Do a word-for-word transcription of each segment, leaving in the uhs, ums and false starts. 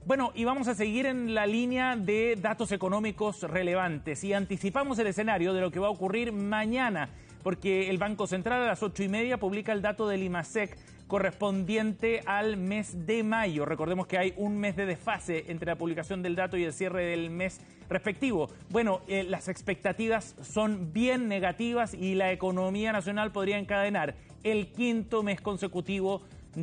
Bueno, y vamos a seguir en la línea de datos económicos relevantes y anticipamos el escenario de lo que va a ocurrir mañana, porque el Banco Central a las ocho y media publica el dato del IMASEC correspondiente al mes de mayo. Recordemos que hay un mes de desfase entre la publicación del dato y el cierre del mes respectivo. Bueno, eh, las expectativas son bien negativas y la economía nacional podría encadenar el quinto mes consecutivo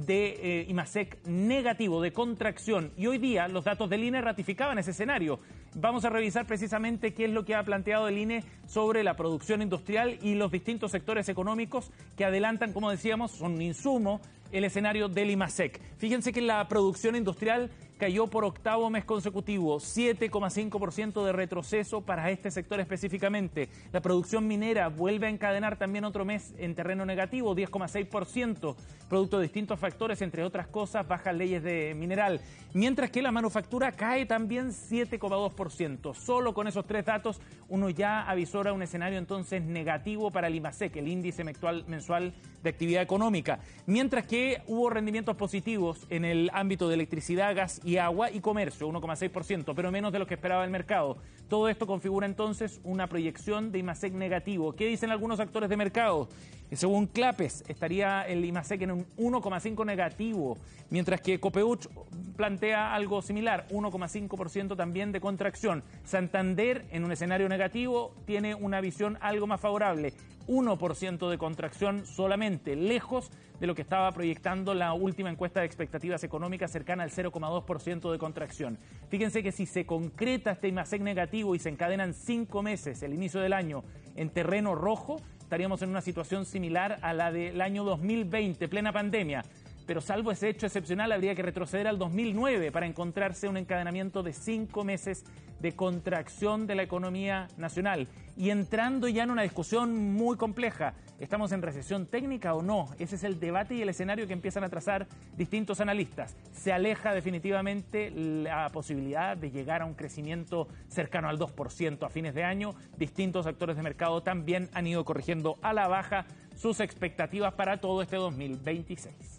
de eh, IMASEC negativo, de contracción. Y hoy día los datos del I N E ratificaban ese escenario. Vamos a revisar precisamente qué es lo que ha planteado el I N E sobre la producción industrial y los distintos sectores económicos que adelantan, como decíamos, son insumo, el escenario del IMASEC. Fíjense que la producción industrial cayó por octavo mes consecutivo, siete coma cinco por ciento de retroceso para este sector específicamente. La producción minera vuelve a encadenar también otro mes en terreno negativo, diez coma seis por ciento, producto de distintos factores, entre otras cosas, bajas leyes de mineral. Mientras que la manufactura cae también siete coma dos por ciento. Solo con esos tres datos uno ya avisora un escenario entonces negativo para el IMASEC, el índice mensual de actividad económica. Mientras que hubo rendimientos positivos en el ámbito de electricidad, gas y agua y comercio, uno coma seis por ciento, pero menos de lo que esperaba el mercado. Todo esto configura entonces una proyección de IMASEC negativo. ¿Qué dicen algunos actores de mercado? Según Clapes, estaría el IMASEC en un uno coma cinco negativo, mientras que Copeuch plantea algo similar, uno coma cinco por ciento también de contracción. Santander, en un escenario negativo, tiene una visión algo más favorable, uno por ciento de contracción solamente, lejos de lo que estaba proyectando la última encuesta de expectativas económicas, cercana al cero coma dos por ciento de contracción. Fíjense que si se concreta este IMASEC negativo y se encadenan cinco meses, el inicio del año, en terreno rojo, estaríamos en una situación similar a la del año dos mil veinte, plena pandemia. Pero salvo ese hecho excepcional, habría que retroceder al dos mil nueve para encontrarse un encadenamiento de cinco meses de contracción de la economía nacional. Y entrando ya en una discusión muy compleja, ¿estamos en recesión técnica o no? Ese es el debate y el escenario que empiezan a trazar distintos analistas. Se aleja definitivamente la posibilidad de llegar a un crecimiento cercano al dos por ciento a fines de año. Distintos actores de mercado también han ido corrigiendo a la baja sus expectativas para todo este dos mil veintiséis.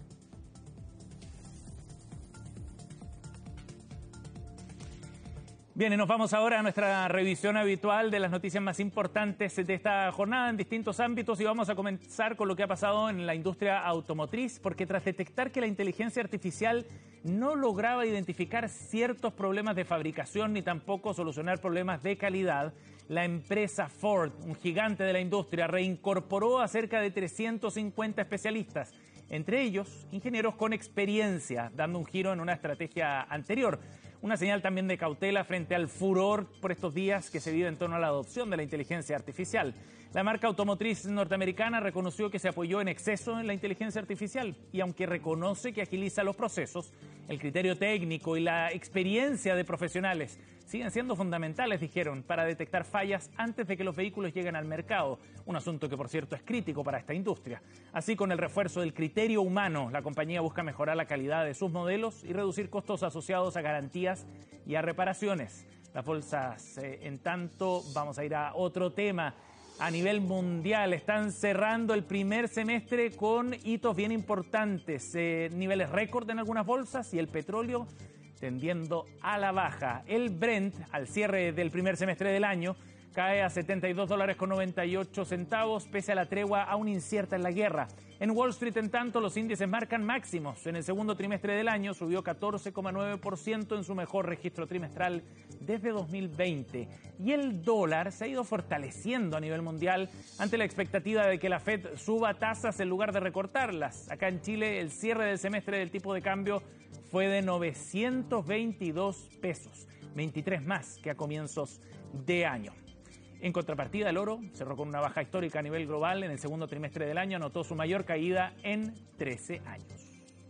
Bien, y nos vamos ahora a nuestra revisión habitual de las noticias más importantes de esta jornada en distintos ámbitos y vamos a comenzar con lo que ha pasado en la industria automotriz, porque tras detectar que la inteligencia artificial no lograba identificar ciertos problemas de fabricación ni tampoco solucionar problemas de calidad, la empresa Ford, un gigante de la industria, reincorporó a cerca de trescientos cincuenta especialistas, entre ellos ingenieros con experiencia, dando un giro en una estrategia anterior. Una señal también de cautela frente al furor por estos días que se vive en torno a la adopción de la inteligencia artificial. La marca automotriz norteamericana reconoció que se apoyó en exceso en la inteligencia artificial y aunque reconoce que agiliza los procesos, el criterio técnico y la experiencia de profesionales siguen siendo fundamentales, dijeron, para detectar fallas antes de que los vehículos lleguen al mercado, un asunto que por cierto es crítico para esta industria. Así, con el refuerzo del criterio humano, la compañía busca mejorar la calidad de sus modelos y reducir costos asociados a garantías y a reparaciones. Las bolsas, eh, en tanto, vamos a ir a otro tema. A nivel mundial están cerrando el primer semestre con hitos bien importantes, eh, niveles récord en algunas bolsas y el petróleo tendiendo a la baja. El Brent, al cierre del primer semestre del año, cae a setenta y dos dólares con noventa y ocho centavos, pese a la tregua aún incierta en la guerra. En Wall Street, en tanto, los índices marcan máximos. En el segundo trimestre del año subió catorce coma nueve por ciento en su mejor registro trimestral desde dos mil veinte. Y el dólar se ha ido fortaleciendo a nivel mundial ante la expectativa de que la Fed suba tasas en lugar de recortarlas. Acá en Chile, el cierre del semestre del tipo de cambio fue de novecientos veintidós pesos, veintitrés más que a comienzos de año. En contrapartida, el oro cerró con una baja histórica a nivel global. En el segundo trimestre del año anotó su mayor caída en trece años.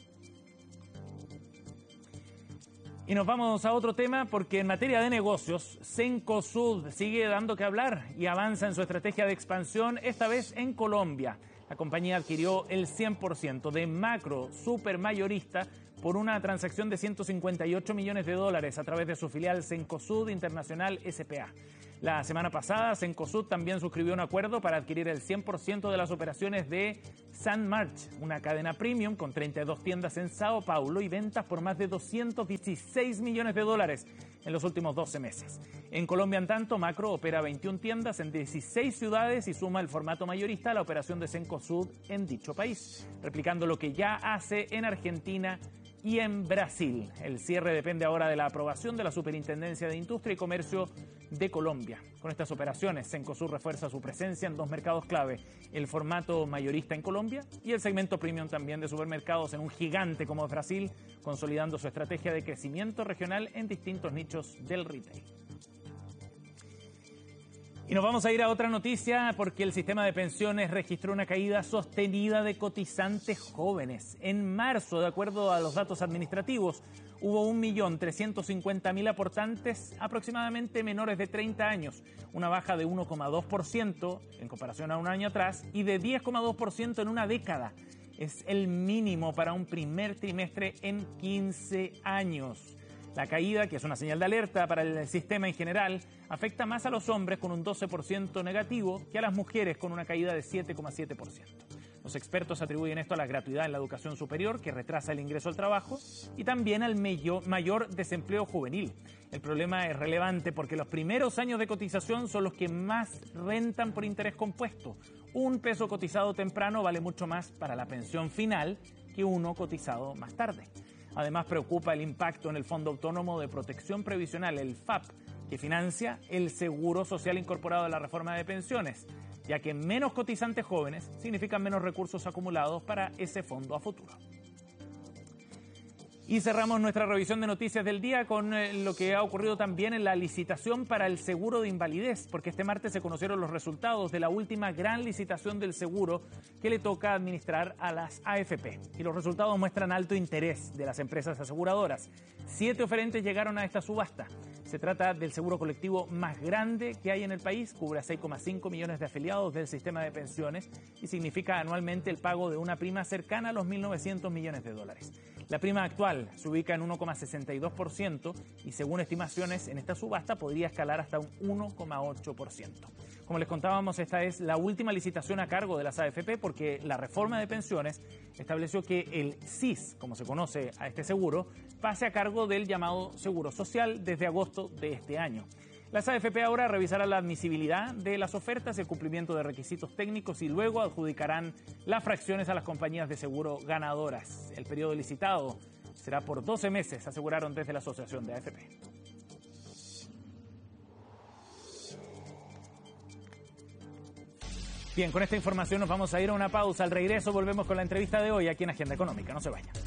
Y nos vamos a otro tema porque en materia de negocios, Cencosud sigue dando que hablar y avanza en su estrategia de expansión, esta vez en Colombia. La compañía adquirió el cien por ciento de Macro Supermayorista por una transacción de ciento cincuenta y ocho millones de dólares a través de su filial Cencosud Internacional S P A. La semana pasada, Cencosud también suscribió un acuerdo para adquirir el cien por ciento de las operaciones de Sun March, una cadena premium con treinta y dos tiendas en Sao Paulo y ventas por más de doscientos dieciséis millones de dólares en los últimos doce meses. En Colombia, en tanto, Macro opera veintiuna tiendas en dieciséis ciudades y suma el formato mayorista a la operación de Cencosud en dicho país, replicando lo que ya hace en Argentina y en Brasil. El cierre depende ahora de la aprobación de la Superintendencia de Industria y Comercio de Colombia. Con estas operaciones, Cencosud refuerza su presencia en dos mercados clave, el formato mayorista en Colombia y el segmento premium también de supermercados en un gigante como Brasil, consolidando su estrategia de crecimiento regional en distintos nichos del retail. Y nos vamos a ir a otra noticia porque el sistema de pensiones registró una caída sostenida de cotizantes jóvenes. En marzo, de acuerdo a los datos administrativos, hubo un millón trescientos cincuenta mil aportantes aproximadamente menores de treinta años, una baja de uno coma dos por ciento en comparación a un año atrás y de diez coma dos por ciento en una década. Es el mínimo para un primer trimestre en quince años. La caída, que es una señal de alerta para el sistema en general, afecta más a los hombres con un doce por ciento negativo que a las mujeres con una caída de siete coma siete por ciento. Los expertos atribuyen esto a la gratuidad en la educación superior, que retrasa el ingreso al trabajo, y también al mayor desempleo juvenil. El problema es relevante porque los primeros años de cotización son los que más rentan por interés compuesto. Un peso cotizado temprano vale mucho más para la pensión final que uno cotizado más tarde. Además, preocupa el impacto en el Fondo Autónomo de Protección Previsional, el F A P, que financia el Seguro Social incorporado a la reforma de pensiones, ya que menos cotizantes jóvenes significan menos recursos acumulados para ese fondo a futuro. Y cerramos nuestra revisión de noticias del día con eh, lo que ha ocurrido también en la licitación para el seguro de invalidez, porque este martes se conocieron los resultados de la última gran licitación del seguro que le toca administrar a las A F P. Y los resultados muestran alto interés de las empresas aseguradoras. Siete oferentes llegaron a esta subasta. Se trata del seguro colectivo más grande que hay en el país, cubre a seis coma cinco millones de afiliados del sistema de pensiones y significa anualmente el pago de una prima cercana a los mil novecientos millones de dólares. La prima actual se ubica en uno coma sesenta y dos por ciento y según estimaciones en esta subasta podría escalar hasta un uno coma ocho por ciento. Como les contábamos, esta es la última licitación a cargo de las A F P porque la reforma de pensiones estableció que el S I S, como se conoce a este seguro, pase a cargo del llamado Seguro Social desde agosto de este año. Las A F P ahora revisarán la admisibilidad de las ofertas, el cumplimiento de requisitos técnicos y luego adjudicarán las fracciones a las compañías de seguro ganadoras. El periodo licitado será por doce meses, aseguraron desde la Asociación de A F P. Bien, con esta información nos vamos a ir a una pausa. Al regreso volvemos con la entrevista de hoy aquí en Agenda Económica. No se vayan.